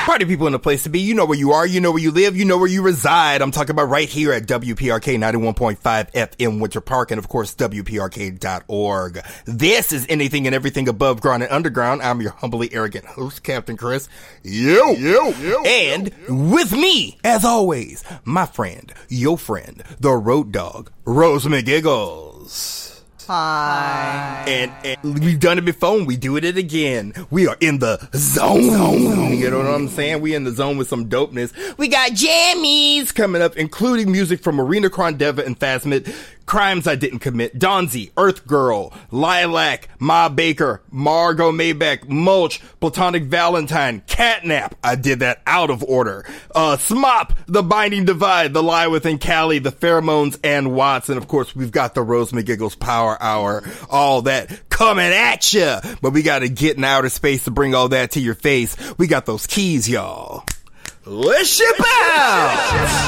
Party people in a place to be. You know where you are. You know where you live. You know where you reside. I'm talking about right here at WPRK 91.5 FM Winter Park and, of course, WPRK.org. This is Anything and Everything Above Ground and Underground. I'm your humbly arrogant host, Captain Chris. And with me, as always, my friend, your friend, the road dog, Rose McGiggles. Hi. And we've done it before and we do it again. We are in the zone. You know what I'm saying? We in the zone with some dopeness. We got jammies coming up, including music from Marina Krondeva and Phasmid, Crimes I Didn't Commit, Donzi, Earth Girl, Lilac, Ma Baker, Margot Maybach, Mulch, Platonic Valentine, Catnap. I did that out of order. Smop, The Binding Divide, The Lie Within Cali, The Pheromones, and Watts. And of course, we've got the Rose McGiggles Power Hour. All that coming at ya. But we gotta get in outer space to bring all that to your face. We got those keys, y'all. Let's ship out!